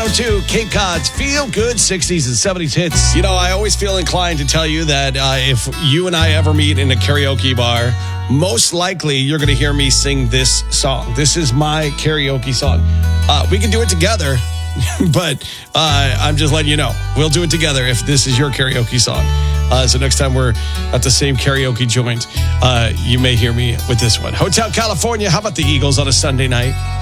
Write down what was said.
102, Cape Cod's Feel Good 60s and 70s hits. You know, I always feel inclined to tell you that if you and I ever meet in a karaoke bar, most likely you're going to hear me sing this song. This is my karaoke song. We can do it together, but I'm just letting you know. We'll do it together if this is your karaoke song. So next time we're at the same karaoke joint, you may hear me with this one. Hotel California, how about the Eagles on a Sunday night?